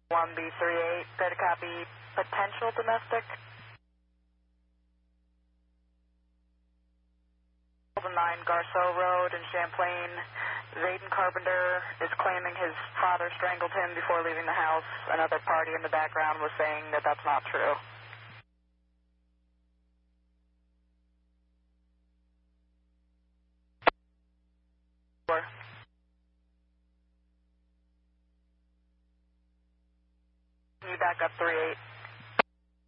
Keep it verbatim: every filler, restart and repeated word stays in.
one B three eight, better copy, potential domestic. nine Garceau Road in Champlain. Zayden Carpenter is claiming his father strangled him before leaving the house. Another party in the background was saying that that's not true. Four. Can you back up three eight?